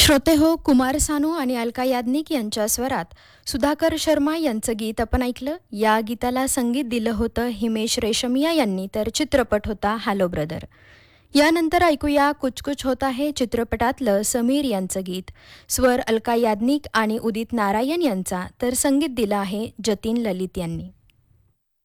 श्रोते हो, कुमार सानू आणि अलका याज्ञिक यांच्या स्वरात सुधाकर शर्मा यांचं गीत आपण ऐकलं. या गीताला संगीत दिलं होतं हिमेश रेशमिया यांनी, तर चित्रपट होता हॅलो ब्रदर. यानंतर ऐकूया कुछ कुछ होता है चित्रपटातलं समीर यांचं गीत. स्वर अलका याज्ञिक आणि उदित नारायण यांचा, तर संगीत दिलं आहे जतीन ललित यांनी.